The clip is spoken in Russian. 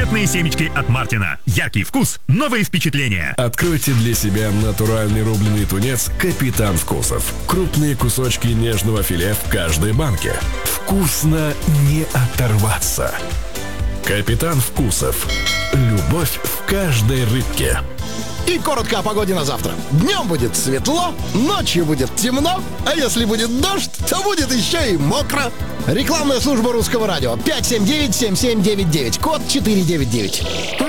Конфетные семечки от Мартина. Яркий вкус, новые впечатления. Откройте для себя натуральный рубленый тунец «Капитан Вкусов». Крупные кусочки нежного филе в каждой банке. Вкусно не оторваться. «Капитан Вкусов». Любовь в каждой рыбке. И коротко о погоде на завтра. Днем будет светло, ночью будет темно, а если будет дождь, то будет еще и мокро. Рекламная служба Русского радио. 579-7799, код 499.